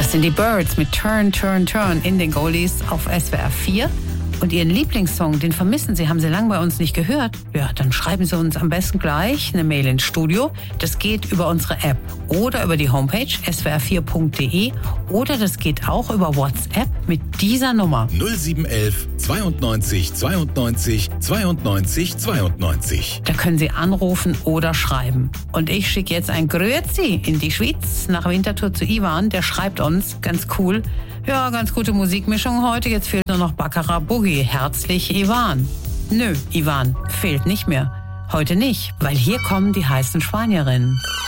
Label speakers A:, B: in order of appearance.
A: Das sind die Birds mit Turn, Turn, Turn in den Goldies auf SWR 4. Und Ihren Lieblingssong, den vermissen Sie, haben Sie lange bei uns nicht gehört? Ja, dann schreiben Sie uns am besten gleich eine Mail ins Studio. Das geht über unsere App oder über die Homepage swr4.de oder das geht auch über WhatsApp mit dieser Nummer.
B: 0711 92 92 92 92.
A: Da können Sie anrufen oder schreiben. Und ich schicke jetzt ein Grüezi in die Schweiz nach Winterthur zu Ivan. Der schreibt uns, ganz cool, ja, ganz gute Musikmischung heute. Jetzt fehlt nur noch Baccarat Boogie. Herzlich, Ivan. Nö, Ivan, fehlt nicht mehr. Heute nicht, weil hier kommen die heißen Spanierinnen.